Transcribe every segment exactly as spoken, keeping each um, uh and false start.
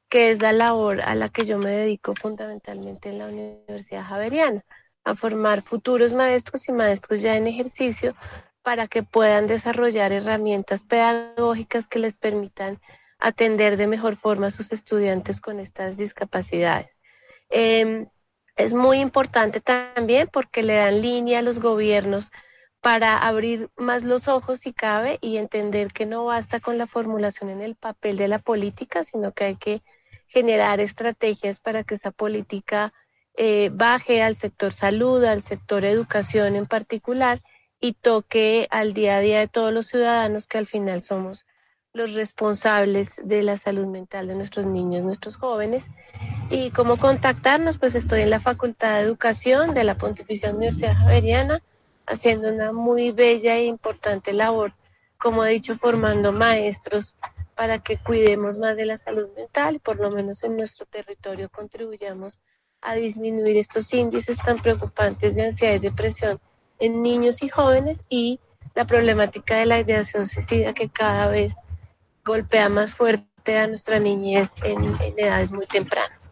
que es la labor a la que yo me dedico fundamentalmente en la Universidad Javeriana, a formar futuros maestros y maestros ya en ejercicio para que puedan desarrollar herramientas pedagógicas que les permitan atender de mejor forma a sus estudiantes con estas discapacidades. Eh, es muy importante también porque le dan línea a los gobiernos para abrir más los ojos si cabe y entender que no basta con la formulación en el papel de la política, sino que hay que generar estrategias para que esa política eh, baje al sector salud, al sector educación en particular y toque al día a día de todos los ciudadanos que al final somos los responsables de la salud mental de nuestros niños, nuestros jóvenes. Y cómo contactarnos, pues estoy en la Facultad de Educación de la Pontificia Universidad Javeriana, haciendo una muy bella e importante labor, como he dicho, formando maestros para que cuidemos más de la salud mental y por lo menos en nuestro territorio contribuyamos a disminuir estos índices tan preocupantes de ansiedad y depresión en niños y jóvenes y la problemática de la ideación suicida que cada vez golpea más fuerte a nuestra niñez en, en edades muy tempranas.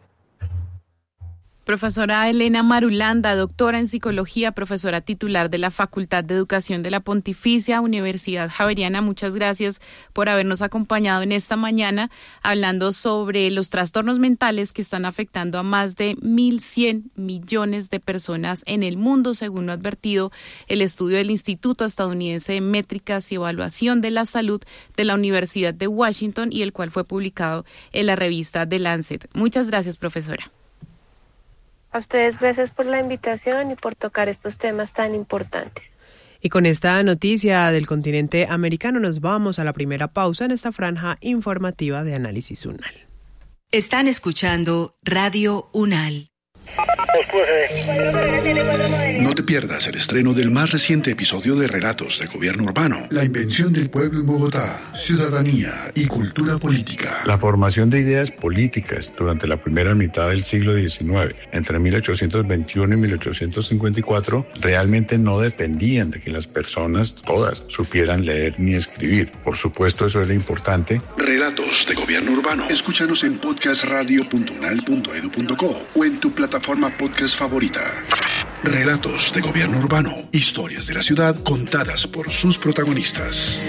Profesora Elena Marulanda, doctora en psicología, profesora titular de la Facultad de Educación de la Pontificia Universidad Javeriana, muchas gracias por habernos acompañado en esta mañana hablando sobre los trastornos mentales que están afectando a más de mil cien millones de personas en el mundo, según lo ha advertido el estudio del Instituto Estadounidense de Métricas y Evaluación de la Salud de la Universidad de Washington y el cual fue publicado en la revista The Lancet. Muchas gracias, profesora. A ustedes gracias por la invitación y por tocar estos temas tan importantes. Y con esta noticia del continente americano nos vamos a la primera pausa en esta franja informativa de Análisis UNAL. Están escuchando Radio UNAL. No te pierdas el estreno del más reciente episodio de Relatos de Gobierno Urbano, la invención del pueblo en Bogotá, ciudadanía y cultura política. La formación de ideas políticas durante la primera mitad del siglo diecinueve, entre mil ochocientos veintiuno y mil ochocientos cincuenta y cuatro, realmente no dependían de que las personas, todas, supieran leer ni escribir. Por supuesto, eso era importante. Relatos de Gobierno Urbano. Escúchanos en podcast radio punto unal punto edu punto co o en tu plataforma podcast favorita. Relatos de Gobierno Urbano. Historias de la ciudad contadas por sus protagonistas.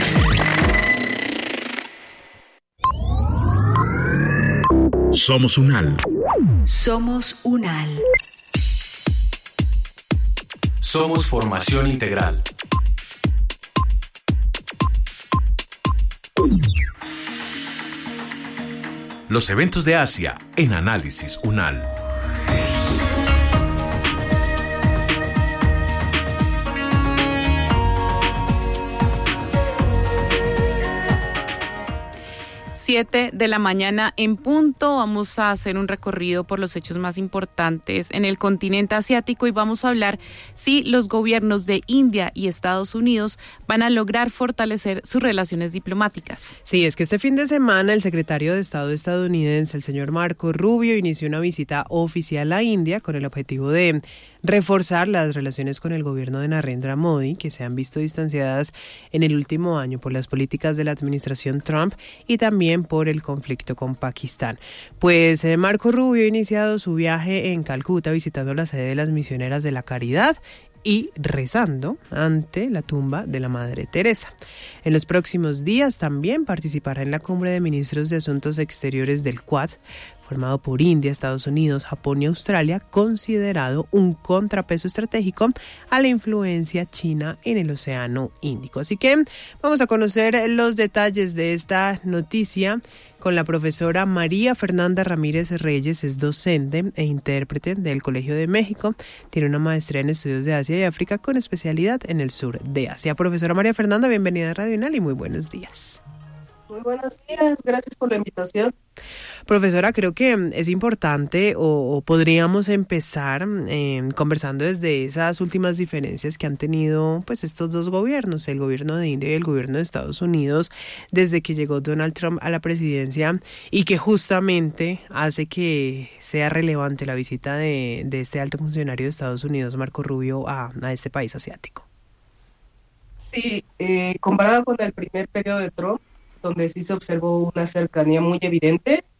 Somos UNAL. Somos UNAL. Somos formación integral. Los eventos de Asia en Análisis UNAL. siete de la mañana en punto. Vamos a hacer un recorrido por los hechos más importantes en el continente asiático y vamos a hablar si los gobiernos de India y Estados Unidos van a lograr fortalecer sus relaciones diplomáticas. Sí, es que este fin de semana el secretario de Estado estadounidense, el señor Marco Rubio, inició una visita oficial a India con el objetivo de reforzar las relaciones con el gobierno de Narendra Modi, que se han visto distanciadas en el último año por las políticas de la administración Trump y también por el conflicto con Pakistán. Pues eh, Marco Rubio ha iniciado su viaje en Calcuta visitando la sede de las Misioneras de la Caridad y rezando ante la tumba de la Madre Teresa. En los próximos días también participará en la cumbre de ministros de Asuntos Exteriores del Quad, formado por India, Estados Unidos, Japón y Australia, considerado un contrapeso estratégico a la influencia china en el Océano Índico. Así que vamos a conocer los detalles de esta noticia con la profesora María Fernanda Ramírez Reyes. Es docente e intérprete del Colegio de México. Tiene una maestría en estudios de Asia y África con especialidad en el sur de Asia. Profesora María Fernanda, bienvenida a Radio UNAL y muy buenos días. Muy buenos días, gracias por la invitación. Profesora, creo que es importante o, o podríamos empezar eh, conversando desde esas últimas diferencias que han tenido pues estos dos gobiernos, el gobierno de India y el gobierno de Estados Unidos, desde que llegó Donald Trump a la presidencia y que justamente hace que sea relevante la visita de, de este alto funcionario de Estados Unidos, Marco Rubio, a, a este país asiático. Sí, eh, comparado con el primer periodo de Trump, donde sí se observó una cercanía muy evidente,